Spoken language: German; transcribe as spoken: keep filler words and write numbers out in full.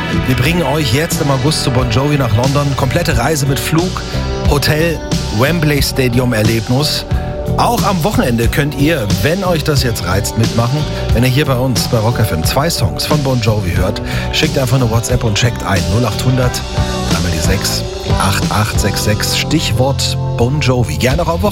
Wir bringen euch jetzt im August zu Bon Jovi nach London. Komplette Reise mit Flug, Hotel, Wembley Stadium Erlebnis. Auch am Wochenende könnt ihr, wenn euch das jetzt reizt, mitmachen. Wenn ihr hier bei uns bei Rock F M zwei Songs von Bon Jovi hört, schickt einfach eine WhatsApp und checkt ein. null acht hundert, einmal die sechs, acht acht sechs sechs, Stichwort Bon Jovi. Gerne auch auf